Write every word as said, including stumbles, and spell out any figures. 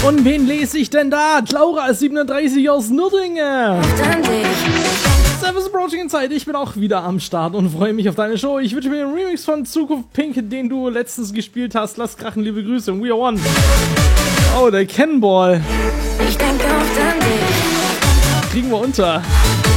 Und wen lese ich denn da? Laura ist siebenunddreißig aus Nürtingen. Servus Approaching in Zeit, ich bin auch wieder am Start und freue mich auf deine Show. Ich wünsche mir einen Remix von Zukunft Pink, den du letztens gespielt hast. Lass krachen, liebe Grüße. We are one. Oh, der Cannonball. Ich denke oft an dich. Kriegen wir unter.